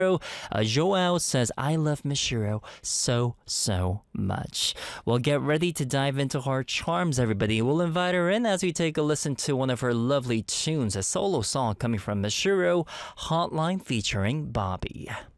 Joel says, I love Mishiro so much. Well, get ready to dive into her charms, everybody. We'll invite her in as we take a listen to one of her lovely tunes, a solo song coming from Mishiro, Hotline featuring Bobby.